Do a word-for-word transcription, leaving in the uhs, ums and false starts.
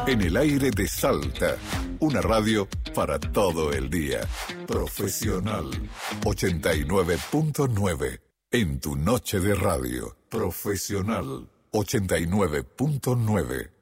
En el aire de Salta, una radio para todo el día. Profesional ochenta y nueve punto nueve. En tu noche de radio. Profesional ochenta y nueve punto nueve.